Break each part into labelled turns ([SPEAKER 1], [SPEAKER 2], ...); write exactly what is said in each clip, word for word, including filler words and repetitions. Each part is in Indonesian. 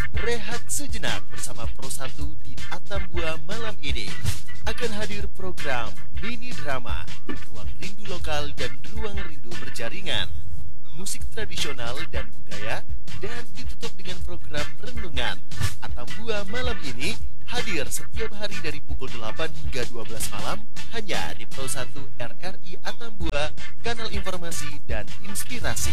[SPEAKER 1] Rehat sejenak bersama Pro satu di Atambua malam ini. Akan hadir program mini drama, ruang rindu lokal dan ruang rindu berjaringan, musik tradisional dan budaya, dan ditutup dengan program renungan. Atambua malam ini hadir setiap hari dari pukul delapan hingga dua belas malam hanya di Pro satu R R I Atambua, kanal informasi dan inspirasi.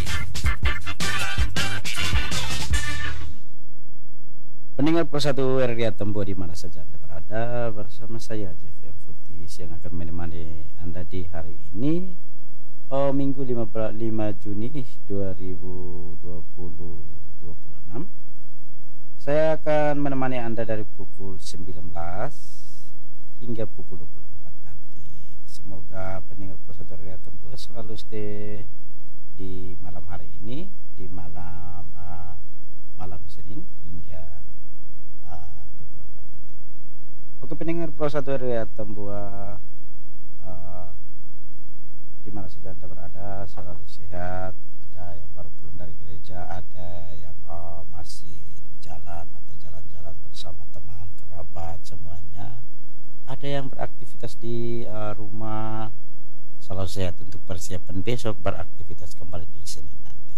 [SPEAKER 2] Pendengar Pro satu R R I Atambua di mana saja Anda berada, bersama saya Jeff M. Futis yang akan menemani Anda di hari ini, oh, Minggu lima Juni dua ribu dua puluh enam. Saya akan menemani Anda dari pukul sembilan belas hingga pukul dua puluh empat nanti. Semoga pendengar Pro satu R R I Atambua selalu stay di malam hari ini, di malam uh, malam Senin hingga uh, dua puluh empat nanti. Oke, pendengar Pro satu R R I Atambua, uh, di mana saja Anda berada, selalu sehat. Ada yang baru pulang dari gereja, ada yang uh, masih di jalan atau jalan-jalan bersama teman, kerabat, semuanya. Ada yang beraktivitas di uh, rumah, selalu sehat untuk persiapan besok beraktivitas kembali di Senin nanti.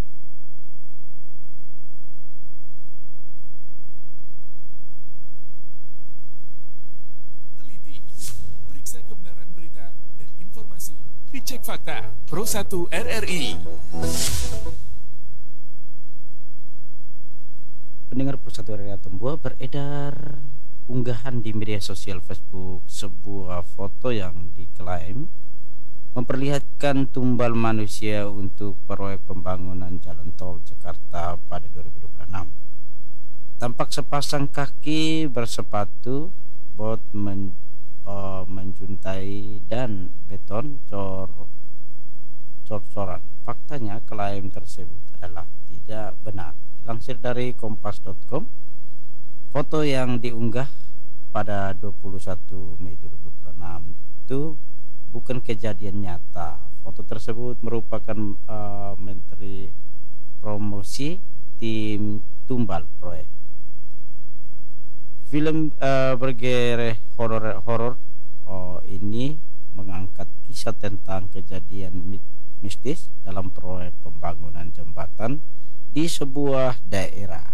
[SPEAKER 3] Teliti, periksa kebenaran berita dan informasi, dicek fakta. Pro satu R R I.
[SPEAKER 2] Pendengar Pro satu R R I Atambua, beredar unggahan di media sosial Facebook sebuah foto yang diklaim memperlihatkan tumbal manusia untuk proyek pembangunan jalan tol Jakarta pada dua ribu dua puluh enam. Tampak sepasang kaki bersepatu bot men, uh, menjuntai dan beton cor cor-coran. Faktanya klaim tersebut adalah tidak benar. Dilansir dari kompas titik com, foto yang diunggah pada dua puluh satu Mei dua ribu dua puluh enam itu bukan kejadian nyata. Foto tersebut merupakan uh, menteri promosi tim tumbal proyek. Film uh, bergenre horor horor oh, ini mengangkat kisah tentang kejadian mistis dalam proyek pembangunan jembatan di sebuah daerah.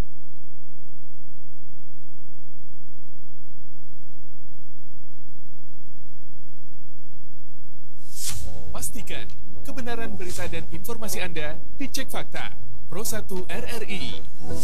[SPEAKER 3] Pastikan kebenaran berita dan informasi Anda dicek fakta. Pro satu R R I.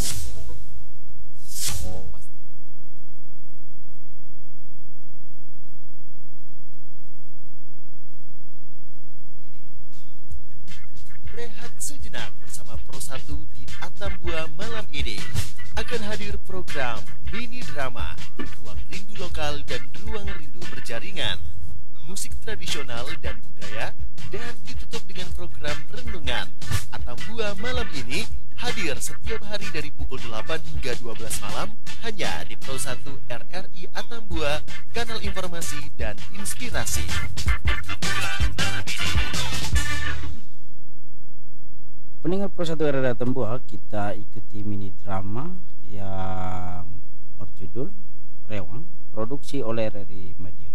[SPEAKER 1] Rehat sejenak bersama Pro satu di Atambua malam ini. Akan hadir program mini drama, ruang rindu lokal dan ruang rindu berjaringan, musik tradisional dan budaya, dan ditutup dengan program renungan. Atambua malam ini hadir setiap hari dari pukul delapan hingga dua belas malam hanya di Pro satu R R I Atambua, kanal informasi dan inspirasi.
[SPEAKER 2] Pendengar Pro satu R R I Atambua, kita ikuti mini drama yang berjudul Rewang, produksi oleh R R I Media.